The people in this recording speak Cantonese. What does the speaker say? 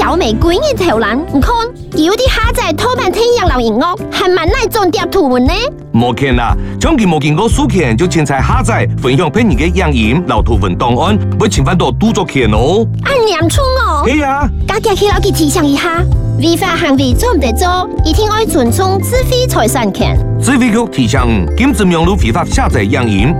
小玫瑰的頭欄，唔看，有啲下載偷版聽養老音樂，還蠻耐裝碟圖文呢。 冇見啦，長期冇見過書權，就凊彩下載分享俾人嘅影音、留圖文檔案，會侵犯到著作權哦。 按嚴重哦。 係啊， 家己去老記提醒一下，違法行為做唔得做，一定要尊重智慧財產權。 智慧局提醒，禁止網絡非法下載影音、